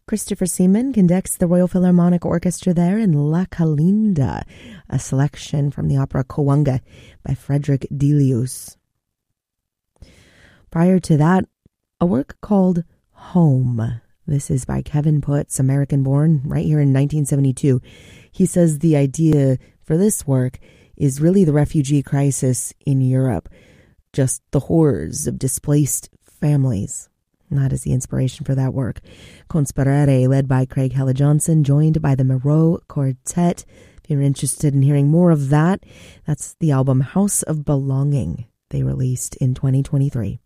Christopher Seaman conducts the Royal Philharmonic Orchestra there in La Calinda, a selection from the opera Coanga by Frederick Delius. Prior to that, a work called Home. This is by Kevin Putz, American-born, right here in 1972. He says the idea for this work is really the refugee crisis in Europe, just the horrors of displaced families. And that is the inspiration for that work. Conspirare, led by Craig Hella-Johnson, joined by the Moreau Quartet. If you're interested in hearing more of that, that's the album House of Belonging they released in 2023.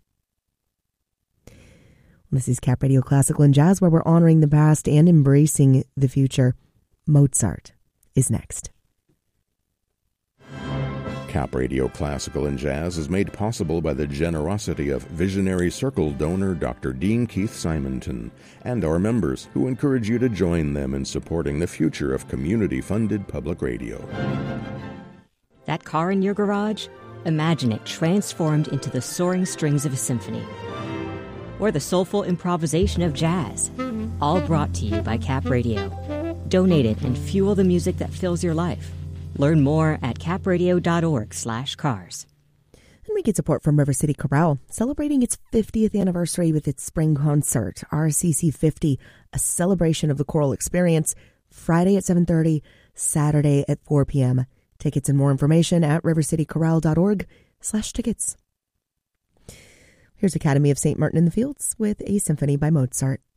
This is Cap Radio Classical and Jazz, where we're honoring the past and embracing the future. Mozart is next. Cap Radio Classical and Jazz is made possible by the generosity of Visionary Circle donor Dr. Dean Keith Simonton and our members, who encourage you to join them in supporting the future of community-funded public radio. That car in your garage? Imagine it transformed into the soaring strings of a symphony. Or the soulful improvisation of jazz. All brought to you by Cap Radio. Donate it and fuel the music that fills your life. Learn more at capradio.org/cars. And we get support from River City Chorale, celebrating its 50th anniversary with its spring concert, RCC 50, a celebration of the choral experience, Friday at 7:30, Saturday at 4 p.m. Tickets and more information at rivercitychorale.org/tickets. Here's Academy of St. Martin in the Fields with a symphony by Mozart.